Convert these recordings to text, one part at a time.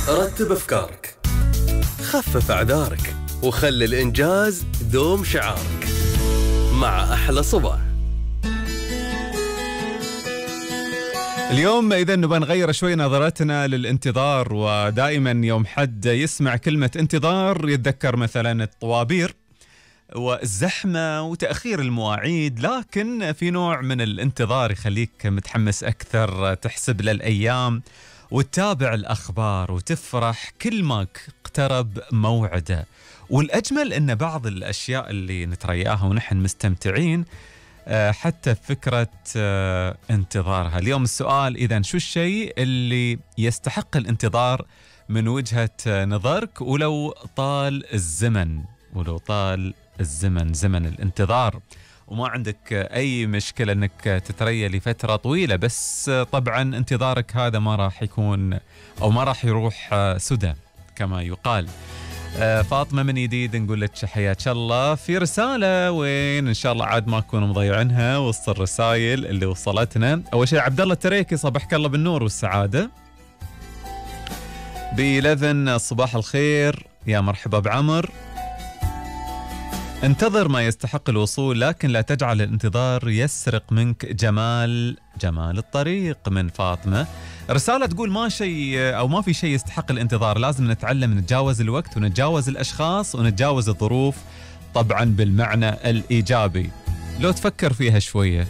رتب أفكارك، خفف أعذارك، وخلي الإنجاز دوم شعارك مع أحلى صباح. اليوم إذا نبغى نغير شوي نظرتنا للانتظار، ودائما يوم حد يسمع كلمة انتظار يتذكر مثلا الطوابير والزحمة وتأخير المواعيد، لكن في نوع من الانتظار يخليك متحمس أكثر، تحسب للأيام وتتابع الأخبار وتفرح كل ما اقترب موعده. والأجمل أن بعض الأشياء اللي نترياها ونحن مستمتعين حتى فكرة انتظارها. اليوم السؤال إذن شو الشيء اللي يستحق الانتظار من وجهة نظرك، ولو طال الزمن، زمن الانتظار، وما عندك أي مشكلة أنك تتريا لفترة طويلة، بس طبعا انتظارك هذا ما راح يكون أو ما راح يروح سدى كما يقال. فاطمة من جديد نقول لك حياك الله. في رسالة وين إن شاء الله عاد ما تكونوا مضيعينها وسط الرسائل اللي وصلتنا. أول شيء عبد الله التريكي، صباحك الله بالنور والسعادة. ب11 صباح الخير، يا مرحبا بعمر. انتظر ما يستحق الوصول، لكن لا تجعل الانتظار يسرق منك جمال الطريق، من فاطمة. رسالة تقول ما في شيء يستحق الانتظار، لازم نتعلم نتجاوز الوقت ونتجاوز الأشخاص ونتجاوز الظروف، طبعا بالمعنى الإيجابي. لو تفكر فيها شوية،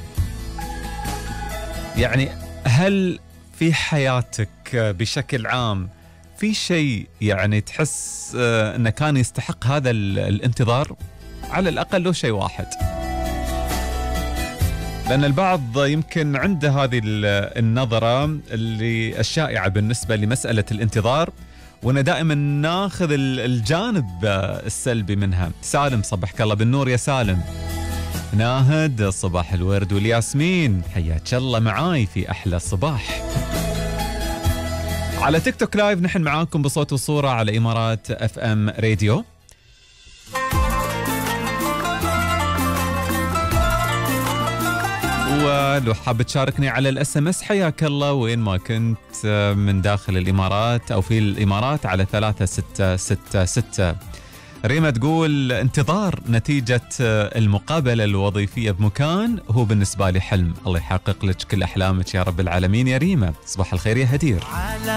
يعني هل في حياتك بشكل عام في شيء يعني تحس أنه كان يستحق هذا الانتظار؟ على الأقل له شيء واحد، لأن البعض يمكن عنده هذه النظرة اللي الشائعة بالنسبة لمسألة الانتظار، وأنا دائما ناخذ الجانب السلبي منها. سالم، صبحك الله بالنور يا سالم. ناهد، صباح الورد والياسمين، حياك الله معاي في أحلى صباح. على تيك توك لايف نحن معاكم بصوت وصورة على إمارات FM راديو. ولو حاب تشاركني على الSMS حياك الله وين ما كنت من داخل الإمارات أو في الإمارات على 3666. ريما تقول انتظار نتيجة المقابلة الوظيفية بمكان هو بالنسبة لي حلم، الله يحقق لك كل أحلامك يا رب العالمين يا ريما. صباح الخير يا هدير.